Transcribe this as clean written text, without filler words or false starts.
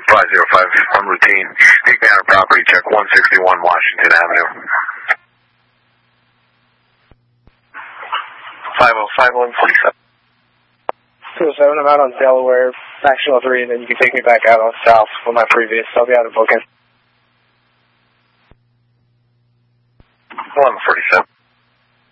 505 on routine. Take down a property check 161 Washington Avenue. 505 147. 207, I'm out on Delaware, National 3, and then you can take me back out on South for my previous. I'll be out of booking. 1147.